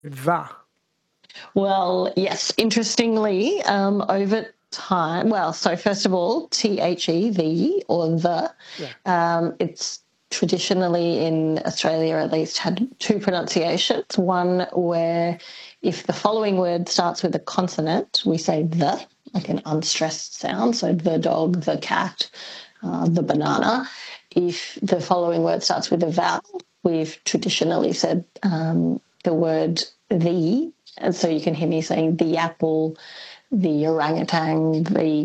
The. Well, yes. Interestingly, over time, well, so first of all, the or the, it's traditionally in Australia at least had two pronunciations. One where if the following word starts with a consonant, we say the, like an unstressed sound. So the dog, the cat, the banana. If the following word starts with a vowel, we've traditionally said the word the, and so you can hear me saying the apple, the orangutan,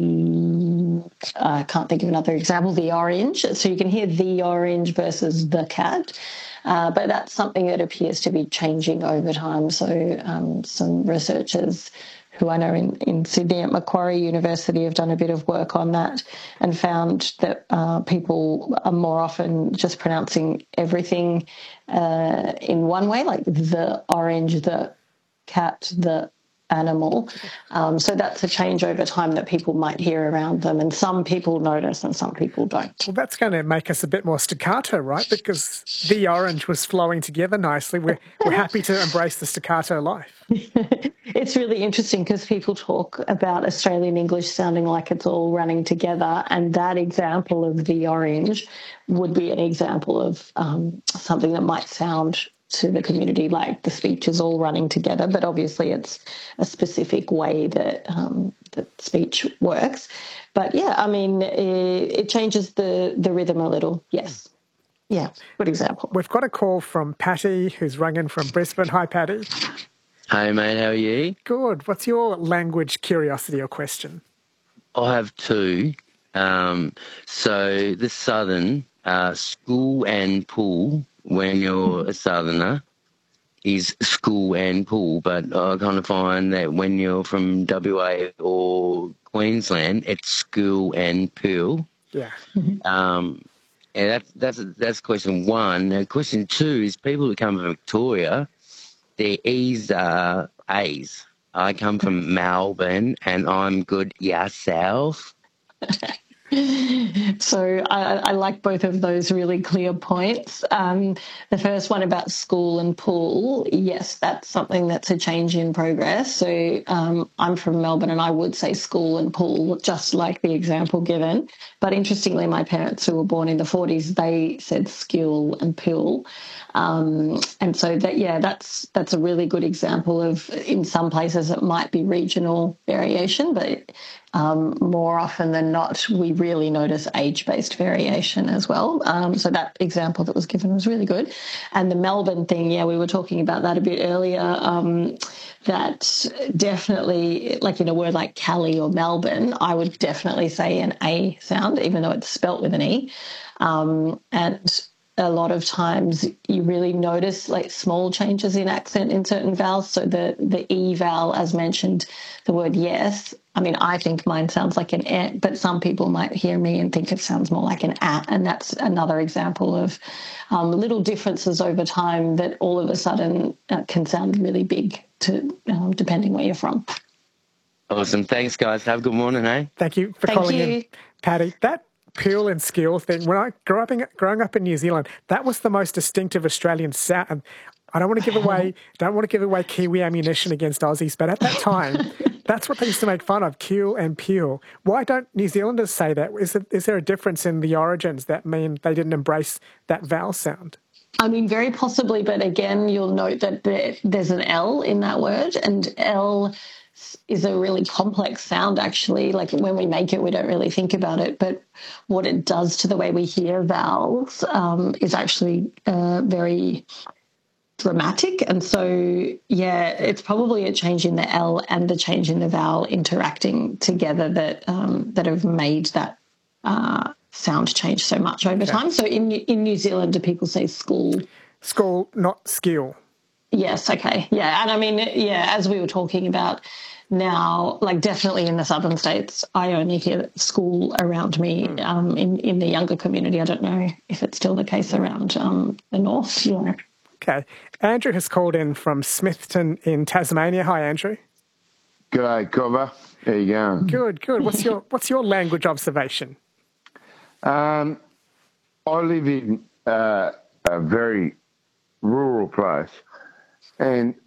I can't think of another example, the orange. So you can hear the orange versus the cat. But that's something that appears to be changing over time. So some researchers who I know in Sydney at Macquarie University have done a bit of work on that and found that people are more often just pronouncing everything in one way, like the orange, the cat, the animal. So that's a change over time that people might hear around them, and some people notice and some people don't. Well, that's going to make us a bit more staccato, right? Because the orange was flowing together nicely. We're happy to embrace the staccato life. It's really interesting because people talk about Australian English sounding like it's all running together, and that example of the orange would be an example of something that might sound to the community like the speech is all running together, but obviously it's a specific way that that speech works. But yeah, I mean, it changes the rhythm a little. Yes. Yeah, good example. We've got a call from Patty, who's rung in from Brisbane. Hi, Patty. Hey, mate, how are you? Good. What's your language curiosity or question? I have two. So the southern, school and pool, when you're a southerner, is school and pool. But I kind of find that when you're from WA or Queensland, it's school and pool. Yeah. And that's question one. Now, question two is people who come from Victoria, their E's are A's. I come from Melbourne and I'm good yourself. So I like both of those really clear points. The first one about school and pool, yes, that's something that's a change in progress. So I'm from Melbourne and I would say school and pool, just like the example given. But interestingly, my parents who were born in the 40s, they said skill and pool. And so that's a really good example of, in some places it might be regional variation, but more often than not, we really notice age-based variation as well. So that example that was given was really good. And the Melbourne thing, we were talking about that a bit earlier, that definitely, like in a word like Cali or Melbourne, I would definitely say an A sound, even though it's spelt with an E. And a lot of times you really notice like small changes in accent in certain vowels. So the E vowel, as mentioned, the word yes, I mean, I think mine sounds like an eh, but some people might hear me and think it sounds more like an ah, and that's another example of little differences over time that all of a sudden can sound really big to depending where you're from. Awesome. Thanks, guys. Have a good morning, eh? Thank you for calling in, Patty. That pool and skill thing, when I growing up in New Zealand, that was the most distinctive Australian sound. I don't want to give away Kiwi ammunition against Aussies, but at that time, that's what they used to make fun of, Q and Pule. Why don't New Zealanders say that? Is there a difference in the origins that mean they didn't embrace that vowel sound? I mean, very possibly, but again, you'll note that there's an L in that word, and L is a really complex sound, actually. Like when we make it, we don't really think about it, but what it does to the way we hear vowels is actually very dramatic. And so, it's probably a change in the L and the change in the vowel interacting together that have made that sound change so much over time. So in New Zealand, do people say school? School, not skill. Yes, okay. Yeah, and I mean, as we were talking about now, like definitely in the southern states, I only hear school around me in the younger community. I don't know if it's still the case around the north. Yeah. Okay. Andrew has called in from Smithton in Tasmania. Hi, Andrew. G'day, Cobber. How you going? Good. What's your language observation? I live in a very rural place, and